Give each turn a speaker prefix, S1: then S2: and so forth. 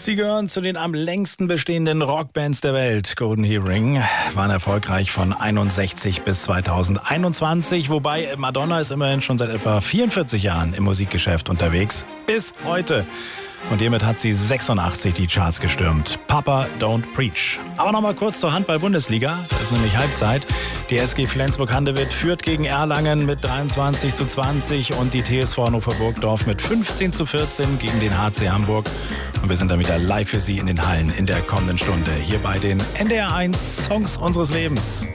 S1: Sie gehören zu den am längsten bestehenden Rockbands der Welt. Golden Earring waren erfolgreich von 61 bis 2021, wobei Madonna ist immerhin schon seit etwa 44 Jahren im Musikgeschäft unterwegs. Bis heute. Und hiermit hat sie 86 die Charts gestürmt. Papa Don't Preach. Aber nochmal kurz zur Handball-Bundesliga. Da ist nämlich Halbzeit. Die SG Flensburg-Handewitt führt gegen Erlangen mit 23:20 und die TSV Hannover Burgdorf mit 15:14 gegen den HC Hamburg. Und wir sind dann wieder live für Sie in den Hallen in der kommenden Stunde. Hier bei den NDR 1 Songs unseres Lebens.